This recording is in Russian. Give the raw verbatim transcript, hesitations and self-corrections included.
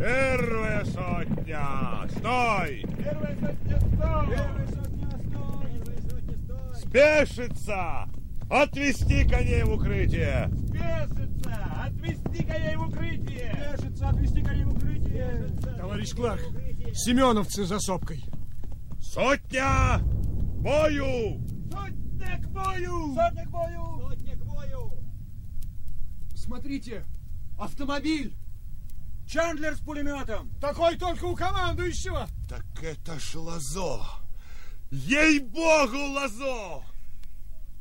Первая сотня! Стой! Первая сотня, стой! Первая сотня, стой! Первая сотня, стой! Спешится! Отвести коней в укрытие! Спешится! Отвести коней в укрытие! Спешится, отвести коней в укрытие! Товарищ Кларк, семеновцы за сопкой. Сотня! К бою! Сотня к бою! Сотня к бою! Сотня к бою! Смотрите, автомобиль! Чандлер с пулеметом! Такой только у командующего. Так это ж Лазо! Ей-богу, Лазо!